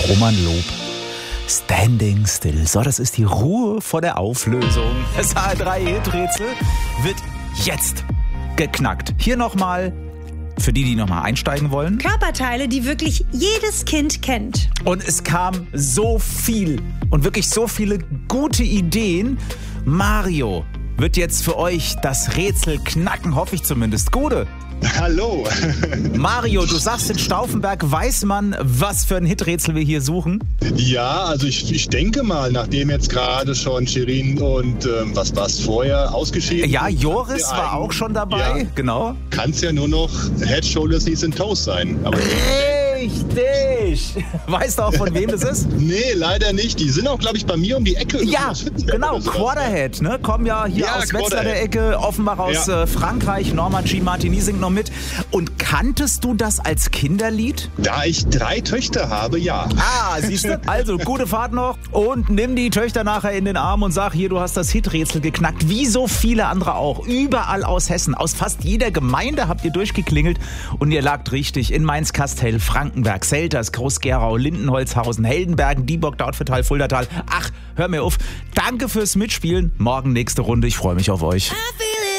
Roman Lob. Standing Still. So, das ist die Ruhe vor der Auflösung. Das HR3-Hit-Rätsel wird jetzt geknackt. Hier nochmal, für die nochmal einsteigen wollen. Körperteile, die wirklich jedes Kind kennt. Und es kam so viel und wirklich so viele gute Ideen. Mario wird jetzt für euch das Rätsel knacken, hoffe ich zumindest. Gute. Hallo. Mario, du sagst, in Stauffenberg weiß man, was für ein Hiträtsel wir hier suchen? Ja, also ich denke mal, nachdem jetzt gerade schon Shirin und was war es vorher ausgeschieden? Ja, Joris war auch schon dabei, genau. Kann es ja nur noch Head, Shoulders, Knees and Toes sein. Aber richtig! Weißt du auch, von wem das ist? Nee, leider nicht. Die sind auch, glaube ich, bei mir um die Ecke. Ja, genau, Quarterhead, ne? Kommen ja hier aus Wetzlar der Ecke, Offenbach aus Frankreich, Norma G. Martini singt noch mit. Und kanntest du das als Kinderlied? Da ich 3 Töchter habe, ja. Ah, siehst du? Also, gute Fahrt noch und nimm die Töchter nachher in den Arm und sag, hier, du hast das Hiträtsel geknackt, wie so viele andere auch. Überall aus Hessen, aus fast jeder Gemeinde habt ihr durchgeklingelt und ihr lagt richtig in Mainz-Kastel, Frankenberg, Selters, Groß-Gerau, Lindenholzhausen, Heldenbergen, Dieburg, Dautphetal, Fuldatal. Ach, hör mir auf. Danke fürs Mitspielen. Morgen nächste Runde. Ich freue mich auf euch.